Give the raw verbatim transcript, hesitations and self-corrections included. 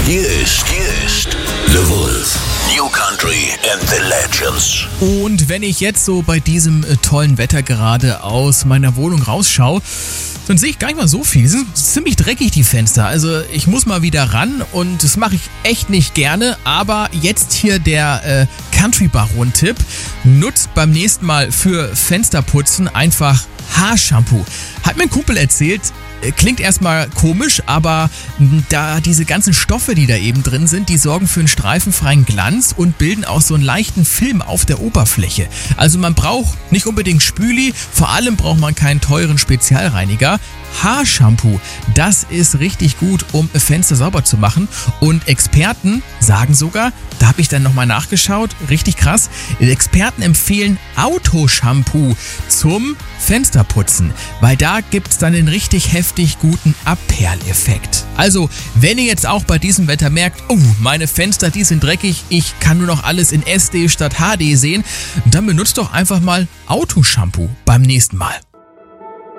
Hier ist, hier ist The Wolf. New Country and the Legends. Und wenn ich jetzt so bei diesem äh, tollen Wetter gerade aus meiner Wohnung rausschaue, dann sehe ich gar nicht mal so viel. Es sind ziemlich dreckig, die Fenster. Also ich muss mal wieder ran und das mache ich echt nicht gerne. Aber jetzt hier der äh, Country Baron-Tipp. Nutzt beim nächsten Mal für Fensterputzen einfach Haarshampoo. Hat mir ein Kumpel erzählt. Klingt erstmal komisch, aber da diese ganzen Stoffe, die da eben drin sind, die sorgen für einen streifenfreien Glanz und bilden auch so einen leichten Film auf der Oberfläche. Also man braucht nicht unbedingt Spüli, vor allem braucht man keinen teuren Spezialreiniger. Haarshampoo, das ist richtig gut, um Fenster sauber zu machen. Und Experten sagen sogar, da habe ich dann nochmal nachgeschaut, richtig krass, Experten empfehlen Autoshampoo zum Fensterputzen, weil da gibt es dann den richtig heftig guten Abperleffekt. Also, wenn ihr jetzt auch bei diesem Wetter merkt, oh, meine Fenster, die sind dreckig, ich kann nur noch alles in S D statt H D sehen, dann benutzt doch einfach mal Autoshampoo beim nächsten Mal.